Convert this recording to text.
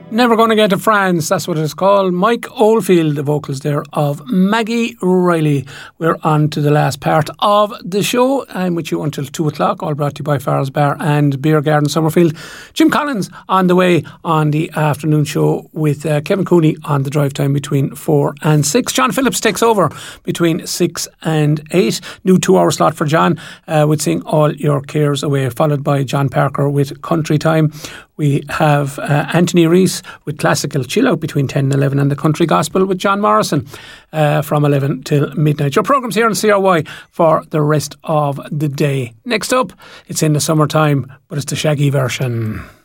Never Gonna Get to France, that's what it's called. Mike Oldfield, the vocals there of Maggie Riley. We're on to the last part of the show. I'm with you until 2 o'clock, all brought to you by Farrell's Bar and Beer Garden Summerfield. Jim Collins on the way on the afternoon show with Kevin Cooney on the drive time between 4 and 6. John Phillips takes over between 6 and 8. New 2-hour slot for John with Sing All Your Cares Away, followed by John Parker with Country Time. We have Anthony Reese with Classical Chill Out between 10 and 11, and the Country Gospel with John Morrison from 11 till midnight. Your programme's here on CRY for the rest of the day. Next up, it's In the Summertime, but it's the Shaggy version.